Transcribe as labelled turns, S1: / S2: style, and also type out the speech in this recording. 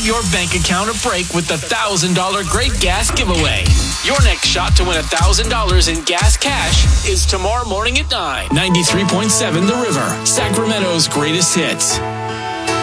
S1: your bank account a break with the $1,000 Great Gas Giveaway. Your next shot to win $1,000 in gas cash is tomorrow morning at 9. 93.7 The River, Sacramento's greatest hits.